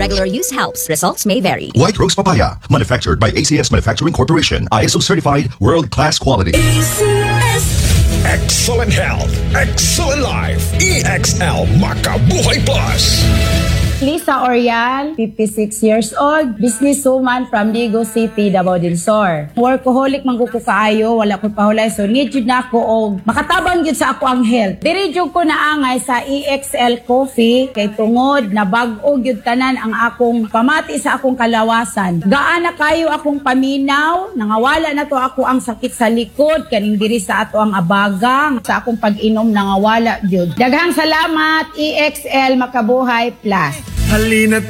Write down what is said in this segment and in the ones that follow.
regular use helps. Results may vary. White Rose Papaya, manufactured by ACS Manufacturing Corporation. ISO certified, world-class quality. Excellent health, excellent life. EXL Makabuhay Plus. Lisa Orial, 56 years old, businesswoman from Ligo City, Davao del Sur. Workaholic man ko kaayo, wala ko pahulay, so need yun na ako og makatabang yun sa ako ang health. Diri jud ko naangay sa EXL Coffee, kay tungod na bag-o yun tanan ang akong pamati sa akong kalawasan. Gaan na kayo akong paminaw, nangawala na to ako ang sakit sa likod, kaning diri sa ato ang abagang, sa akong pag-inom nangawala yun. Daghang salamat, EXL Makabuhay Plus. Halina't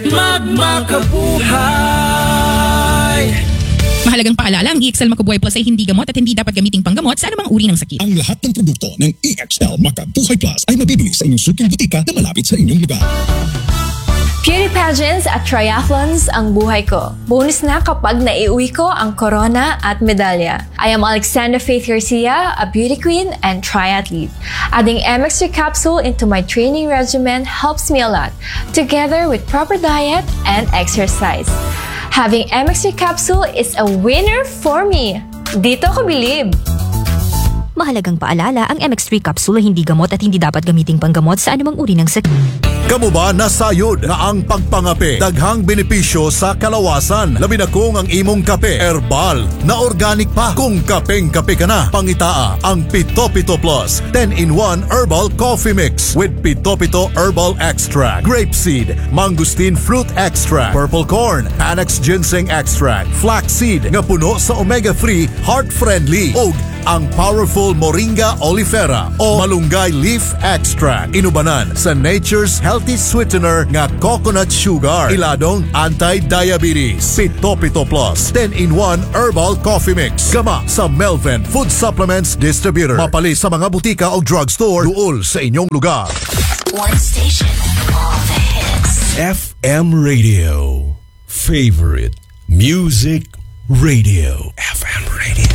magmakabuhay. Mahalagang paalala, ang EXL Makabuhay Plus ay hindi gamot at hindi dapat gamiting panggamot sa anumang uri ng sakit. Ang lahat ng produkto ng EXL Makabuhay Plus ay mabibili sa inyong suking butika na malapit sa inyong lugar. Beauty pageants at triathlons ang buhay ko. Bonus na kapag naiuwi ko ang corona at medalya. I am Alexandra Faith Garcia, a beauty queen and triathlete. Adding MX3 capsule into my training regimen helps me a lot, together with proper diet and exercise. Having MX3 capsule is a winner for me. Dito ko bilib. Mahalagang paalala, ang MX3 capsule ay hindi gamot at hindi dapat gamiting panggamot sa anumang uri ng sakit. Kamu ba nasayod na ang pagpangape daghang benepisyo sa kalawasan? Labi na kung ang imong kape herbal na organic pa. Kung kapeng-kape ka na, pangitaa ang Pito Pito Plus 10-in-1 Herbal Coffee Mix with Pito Pito Herbal Extract, Grapeseed, Mangosteen Fruit Extract, Purple Corn, Annex Ginseng Extract, Flaxseed nga puno sa omega-3, heart-friendly ug ang powerful Moringa Oleifera o Malunggay Leaf Extract. Inubanan sa Nature's Healthy Sweetener nga coconut sugar. Iladong anti-diabetes. Pito Pito Plus 10-in-1 Herbal Coffee Mix. Gama sa Melvin Food Supplements Distributor. Mapali sa mga butika o drugstore duol sa inyong lugar. One station, all the hits. FM Radio. Favorite Music Radio. FM Radio.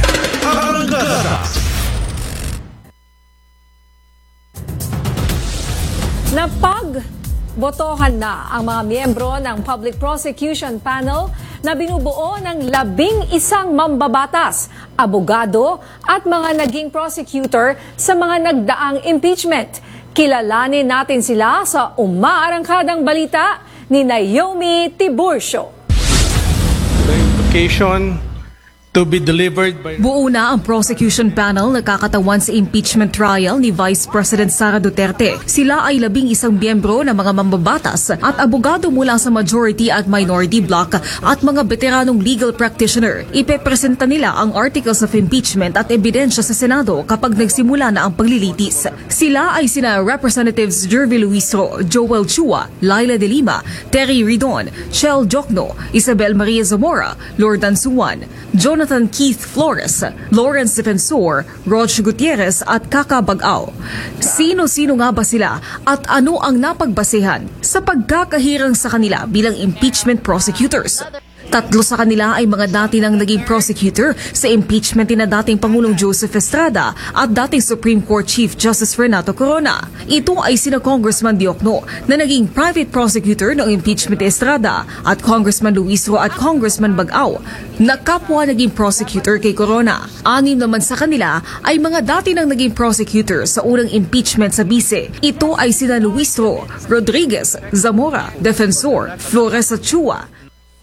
Napagbotohan na ang mga miyembro ng Public Prosecution Panel na binubuo ng 11 mambabatas, abogado at mga naging prosecutor sa mga nagdaang impeachment. Kilalanin natin sila sa umaarangkadang balita ni Naomi Tiburcio. The implication to be delivered by... Buo na ang prosecution panel na kakatawan sa impeachment trial ni Vice President Sara Duterte. Sila ay 11 miyembro ng mga mambabatas at abogado mula sa majority at minority bloc at mga veteranong legal practitioner. Ipepresenta nila ang articles of impeachment at ebidensya sa Senado kapag nagsimula na ang paglilitis. Sila ay sina Representatives Jervy Luistro, Joel Chua, Laila De Lima, Terry Ridon, Chel Jokno, Isabel Maria Zamora, Lordan Suwan, Jonathan Keith Flores, Lawrence Defensor, Rog Gutierrez at Kaka Bagao. Sino-sino nga ba sila at ano ang napagbasehan sa pagkakahirang sa kanila bilang impeachment prosecutors? Tatlo sa kanila ay mga dati nang naging prosecutor sa impeachment ni dating Pangulong Joseph Estrada at dating Supreme Court Chief Justice Renato Corona. Ito ay sina Congressman Diokno na naging private prosecutor ng impeachment ni Estrada at Congressman Luistro at Congressman Bagao na kapwa naging prosecutor kay Corona. 6 naman sa kanila ay mga dati nang naging prosecutor sa unang impeachment sa Bise. Ito ay sina Luistro, Rodriguez, Zamora, Defensor, Flores at Chua.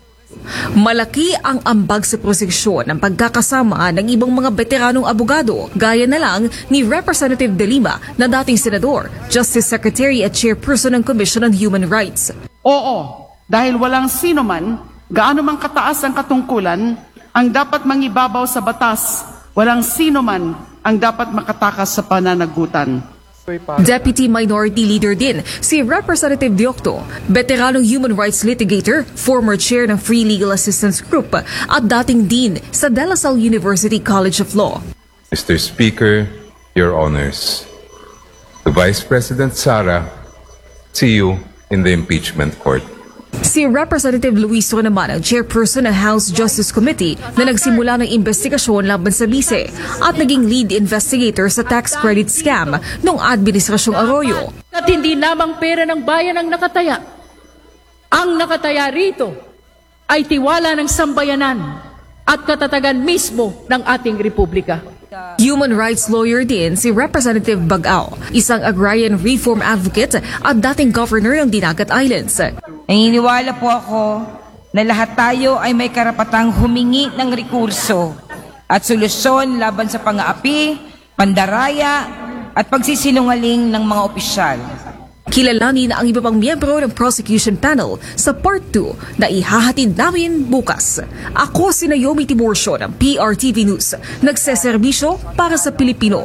Malaki ang ambag sa prosekusyon ng pagkakasama ng ibang mga veteranong abogado, gaya na lang ni Representative De Lima na dating senador, Justice Secretary at Chairperson ng Commission on Human Rights. Oo, dahil walang sino man, gaano man kataas ang katungkulan, ang dapat mangibabaw sa batas, walang sino man ang dapat makatakas sa pananagutan. Deputy Minority Leader din si Representative Diokno, veteranong human rights litigator, former chair ng Free Legal Assistance Group at dating dean sa De La Salle University College of Law. Mr. Speaker, Your Honors, to Vice President Sara, see you in the impeachment court. Si Representative Luistro naman ang chairperson ng House Justice Committee na nagsimula ng investigasyon laban sa Bise at naging lead investigator sa tax credit scam noong Administrasyong Arroyo. At hindi lamang pera ng bayan ang nakataya, Ang nakataya rito ay tiwala ng sambayanan at katatagan mismo ng ating republika. Human rights lawyer din si Representative Bagao, isang agrarian reform advocate at dating governor ng Dinagat Islands. Naniniwala po ako na lahat tayo ay may karapatang humingi ng rekurso at solusyon laban sa pang-aapi, pandaraya at pagsisinungaling ng mga opisyal. Kilalanin ang iba pang miyembro ng prosecution panel sa part 2 na ihahatid namin bukas. Ako si Naomi Tiburcio ng PRTV News, nagseserbisyo para sa Pilipino.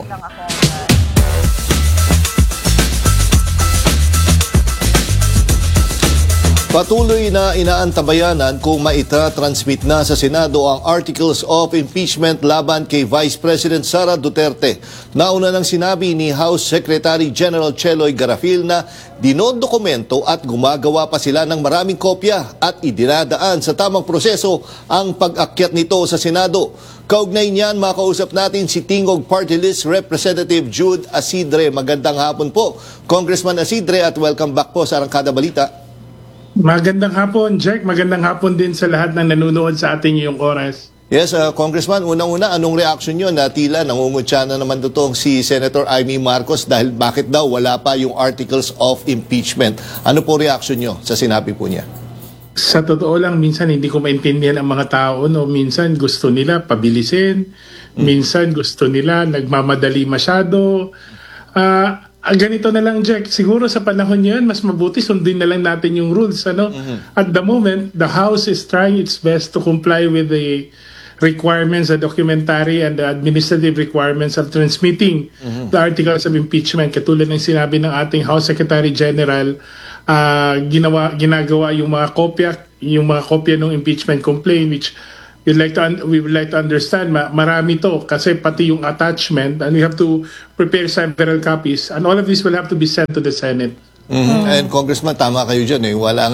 Patuloy na inaantabayanan kung maitra-transmit na sa Senado ang Articles of Impeachment laban kay Vice President Sara Duterte. Nauna nang sinabi ni House Secretary General Cheloy Garafil na dinodokumento at gumagawa pa sila ng maraming kopya at idinadaan sa tamang proseso ang pag-akyat nito sa Senado. Kaugnay niyan, makausap natin si Tingog Party List Representative Jude Asidre. Magandang hapon po, Congressman Asidre, at welcome back po sa Arangkada Balita. Magandang hapon, Jack. Magandang hapon din sa lahat ng nanonood sa ating iyong oras. Yes, Congressman, unang-una, anong reaction nyo na tila nangungutya na naman itong si Senator Amy Marcos dahil bakit daw wala pa yung Articles of Impeachment? Ano po reaction nyo sa sinabi po niya? Sa totoo lang, minsan hindi ko maintindihan ang mga tao. No? Minsan gusto nila pabilisin, minsan gusto nila nagmamadali masyado. Ganito na lang, Jack. Siguro sa panahon yan, mas mabuti sundin na lang natin yung rules. Ano? At the moment, the House is trying its best to comply with the requirements, the documentary and the administrative requirements of transmitting the articles of impeachment. Katulad ng sinabi ng ating House Secretary General, ginagawa yung mga kopya ng impeachment complaint, which we would like to understand, marami to kasi pati yung attachment, and we have to prepare several copies, and all of this will have to be sent to the Senate. And Congressman, tama kayo dyan.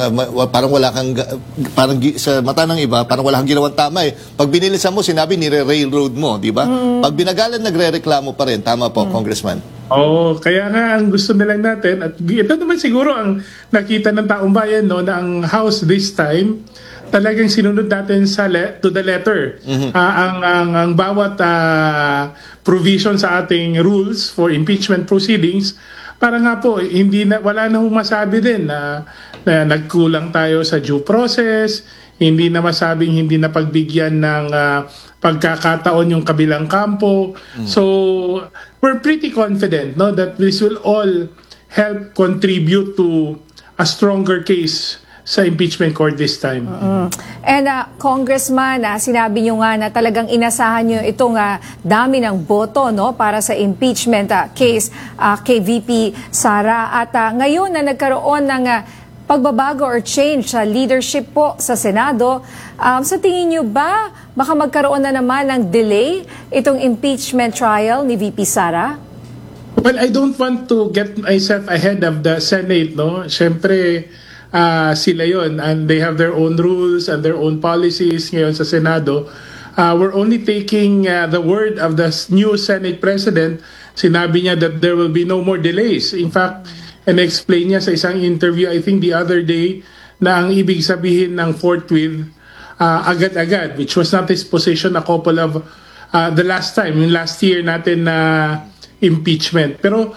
Parang sa mata ng iba, parang wala kang ginawang tama eh. Pag binilisan mo, sinabi nire-railroad mo, di ba? Pag binagalan, nagre-reklamo pa rin. Tama po, Congressman. Oo, kaya nga ang gusto na lang natin, at ito naman siguro ang nakita ng taong bayan, no, na ang House this time, talagang sinunod natin to the letter ang bawat provision sa ating rules for impeachment proceedings para nga po wala na masabi din na nagkulang tayo sa due process, hindi na masabing hindi na pagbigyan ng pagkakataon yung kabilang kampo. So we're pretty confident, no, that this will all help contribute to a stronger case sa impeachment court this time. And Congressman, sinabi nyo nga na talagang inasahan nyo itong dami ng boto, no, para sa impeachment case kay VP Sara. At ngayon na nagkaroon ng pagbabago or change sa leadership po sa Senado, sa tingin nyo ba baka magkaroon na naman ng delay itong impeachment trial ni VP Sara? Well, I don't want to get myself ahead of the Senate, no? Siyempre, sila yon, and they have their own rules and their own policies ngayon sa Senado. We're only taking the word of the new Senate President. Sinabi niya that there will be no more delays. In fact, and-explain niya sa isang interview, I think the other day, na ang ibig sabihin ng forthwith, agad-agad, which was not his position a couple of the last time, yung last year natin na impeachment. Pero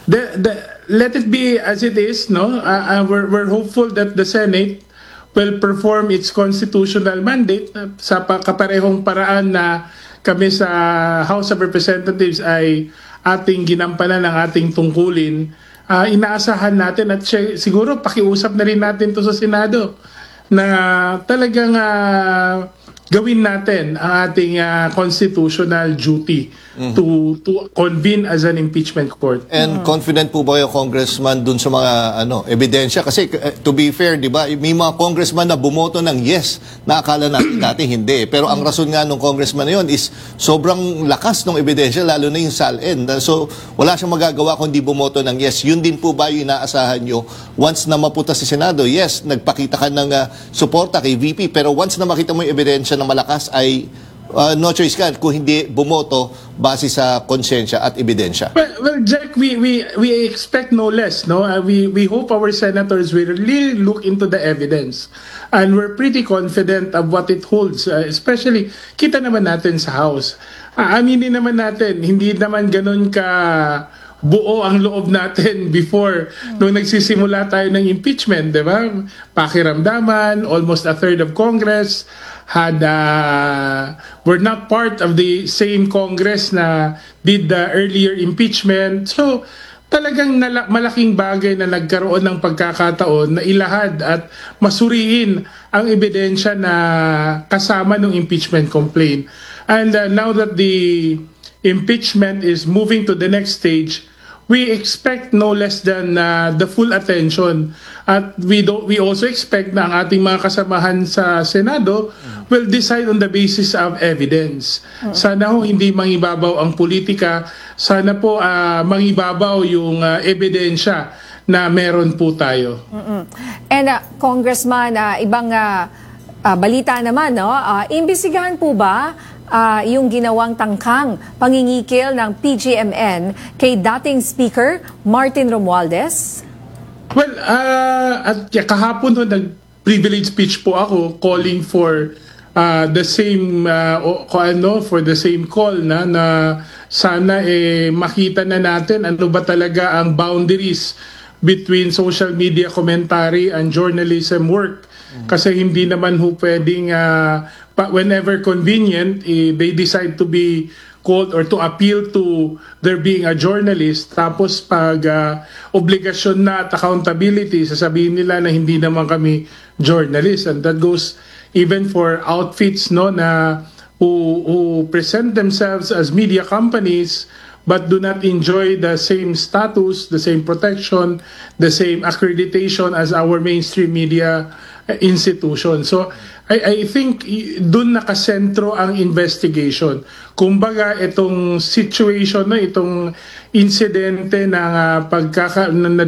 let it be as it is, no? We're hopeful that the Senate will perform its constitutional mandate sa kaparehong paraan na kami sa House of Representatives ay ating ginampanan ng ating tungkulin. Inaasahan natin at siguro pakiusap na rin natin to sa Senado na talagang gawin natin ang ating constitutional duty to convene as an impeachment court. And confident po ba yung congressman dun sa mga ebidensya? Kasi to be fair, di ba, may mga congressman na bumoto ng yes na akala natin dati hindi. Pero ang rason nga ng congressman na yun is sobrang lakas ng ebidensya, lalo na yung SALN. So wala siyang magagawa kundi bumoto ng yes. Yun din po ba yung inaasahan nyo? Once na maputa sa Senado, yes, nagpakita ka ng suporta kay VP. Pero once na makita mo yung ebidensya na malakas ay no choice ka kung hindi bumoto base sa konsensya at ebidensya. Well, Jack, we expect no less, no? We hope our senators will really look into the evidence, and we're pretty confident of what it holds. Especially, kita naman natin sa House. Aminin naman natin, hindi naman ganun ka buo ang loob natin before nung nagsisimula tayo ng impeachment, di ba? Pakiramdaman, almost a third of Congress were not part of the same Congress na did the earlier impeachment. So, talagang malaking bagay na nagkaroon ng pagkakataon na ilahad at masuriin ang ebidensya na kasama ng impeachment complaint. And now that the impeachment is moving to the next stage, we expect no less than the full attention, at we also expect na ang ating mga kasamahan sa Senado will decide on the basis of evidence. Sana ho hindi mangibabaw ang politika, sana po mangibabaw yung ebidensya na meron po tayo. And Congressman, ibang balita naman, no? Imbestigahan po ba yung ginawang tangkang pangingikil ng PGMN kay dating Speaker Martin Romualdez? Well, at kahapon nag-privilege speech po ako calling for the same for the same call na sana makita na natin ano ba talaga ang boundaries between social media commentary and journalism work. Kasi hindi naman ho pwedeng whenever convenient, they decide to be called or to appeal to their being a journalist. Tapos pag obligasyon na at accountability, sasabihin nila na hindi naman kami journalist. And that goes even for outfits, no, na who present themselves as media companies but do not enjoy the same status, the same protection, the same accreditation as our mainstream media institution. So I think doon nakasentro ang investigation. Kumbaga itong situation na itong insidente ng